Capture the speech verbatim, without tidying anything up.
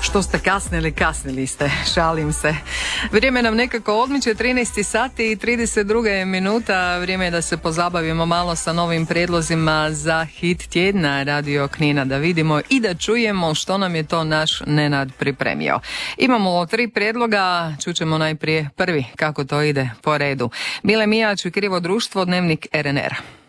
Što ste kasnili, kasnili ste, šalim se. Vrijeme nam nekako odmiče, trinaest sati i trideset dva minuta, vrijeme je da se pozabavimo malo sa novim prijedlozima za hit tjedna Radio Knina, da vidimo i da čujemo što nam je to naš Nenad pripremio. Imamo tri prijedloga, čućemo najprije prvi, kako to ide po redu. Mile Mijač i Krivo društvo, Dnevnik R N R.